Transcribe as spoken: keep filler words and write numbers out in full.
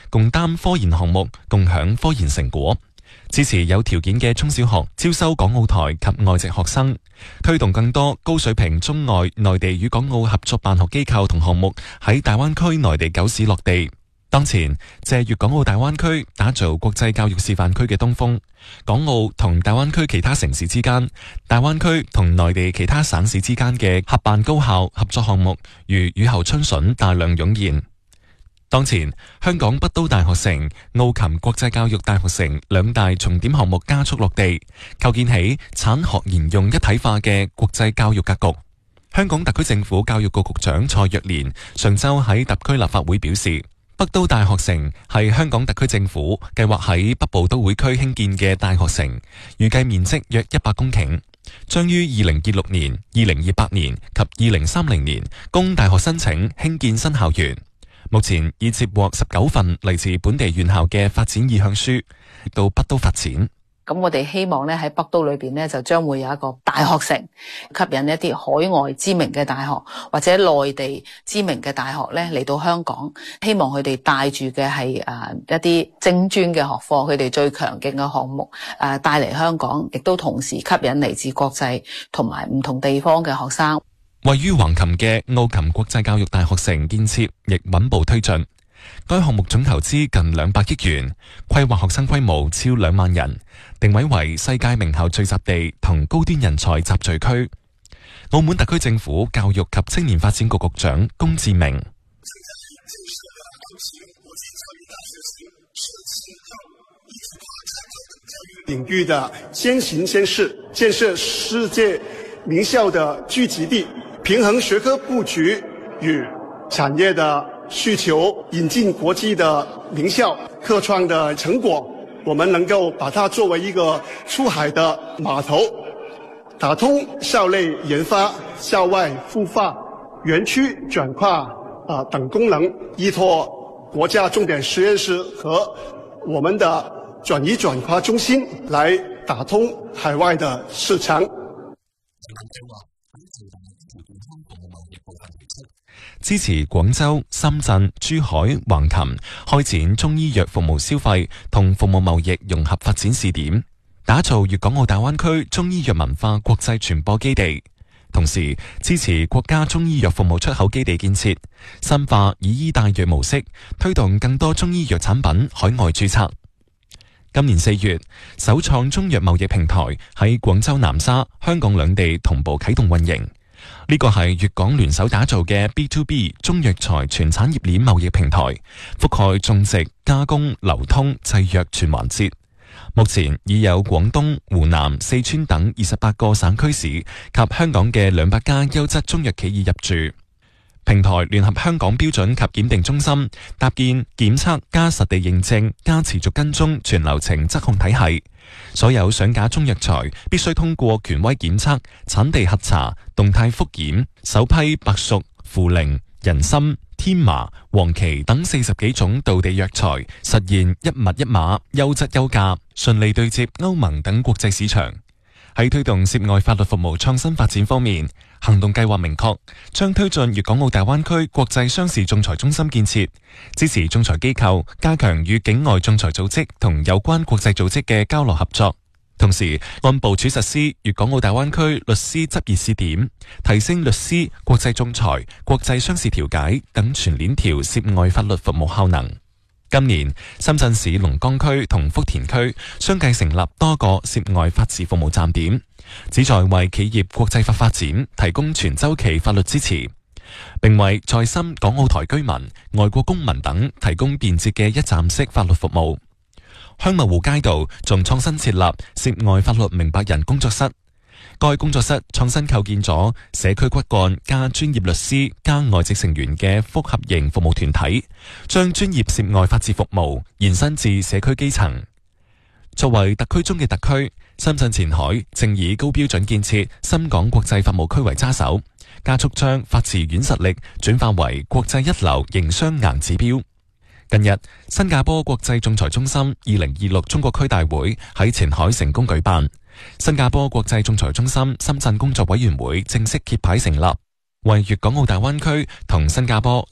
共擔科研項目，共享科研成果。支持有條件嘅中小學招收港澳台及外籍學生，推動更多高水平中外內地與港澳合作辦學機構同項目喺大灣區內地九市落地。當前借粵港澳大灣區打造國際教育示範區嘅東風，港澳同大灣區其他城市之間、大灣區同內地其他省市之間嘅合辦高校合作項目如雨後春筍大量湧現。當前，香港北都大學城、澳琴國際教育大學城兩大重點項目加速落地，構建起產學研用一體化嘅國際教育格局。香港特區政府教育局局長蔡若蓮上週喺特區立法會表示，北都大學城係香港特區政府計劃喺北部都會區興建嘅大學城，預計面積約一百公頃，將於二零二六年、二零二八年及二零三零年供大學申請興建新校園。目前已接獲十九份嚟自本地院校嘅發展意向書，到北都發展。 咁我哋希望咧喺北都裏邊咧就將會有一個大學城，吸引一啲海外知名嘅大學或者內地知名嘅大學咧嚟到香港，希望佢哋帶住嘅係誒一啲精專嘅學科，佢哋最強勁嘅項目誒帶嚟香港，亦都同時吸引嚟自國際同埋唔同地方嘅學生。 位於橫琴嘅澳琴國際教育大學城建設亦穩步推進，該項目總投資近兩百億元，規劃學生規模超兩萬人，定位為世界名校聚集地同高端人才集聚區。澳門特區政府教育及青年發展局局長龔志明： 領域的先行先試，建設世界名校的聚集地，平衡學科布局與產業的需求，引進國際的名校科創的成果，我們能夠把它作為一個出海的碼頭，打通校內研發、校外孵化、園區轉化啊、呃、等功能，依託國家重點實驗室和我們的轉移轉化中心來打通海外的市場。 支持廣州、深圳、珠海、橫琴開展中醫藥服務消費同服務貿易融合發展試點，打造粵港澳大灣區中醫藥文化國際傳播基地。同時支持國家中醫藥服務出口基地建設，深化以醫帶藥模式，推動更多中醫藥產品海外註冊。今年四月，首創中藥貿易平台喺廣州南沙、香港兩地同步啟動運營。呢個係粵港聯手打造嘅 B to B 中藥材全產業鏈貿易平台，覆蓋種植、加工、流通、製藥全環節。目前已有廣東、湖南、四川等二十八個省區市及香港嘅兩百家優質中藥企業入駐。平台聯合香港標準及檢定中心，搭建檢測加實地認證加持續跟蹤全流程質控體系。所有上架中藥材必須通過權威檢測、產地核查、動態複檢，首批白朮、茯苓、人參、天麻、黃芪等四十幾種道地藥材，實現一物一碼、優質優價，順利對接歐盟等國際市場。喺推動涉外法律服務創新發展方面，行動計劃明確，將推進粵港澳大灣區國際商事仲裁中心建設，支持仲裁機構加強與境外仲裁組織同有關國際組織嘅交流合作，同時按部署實施粵港澳大灣區律師執業試點，提升律師、國際仲裁、國際商事調解等全鏈條涉外法律服務效能。今年，深圳市龍崗區同福田區相繼成立多個涉外法治服務站點，旨在為企業國際化發展提供全周期法律支持，並為在深港澳台居民、外國公民等提供便捷嘅一站式法律服務。香蜜湖街道仲創新設立涉外法律明白人工作室。該工作室創新構建咗社區骨幹加專業律師加外籍成員嘅複合型服務團體，將專業涉外法治服務延伸至社區基層。作為特區中嘅特區，深圳前海正以高標準建設深港國際法務區為揸手，加速將法治軟實力轉化為國際一流營商硬指標。近日，新加坡國際仲裁中心二零二六中國區大會喺前海成功舉辦。新加坡國際仲裁中心深圳工作委員會正式揭牌成立，為粵港澳大灣區同新加坡